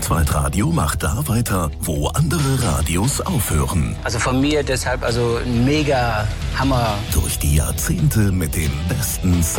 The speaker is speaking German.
Stadtwaldradio macht da weiter, wo andere Radios aufhören. Also von mir deshalb ein mega Hammer. Durch die Jahrzehnte mit den besten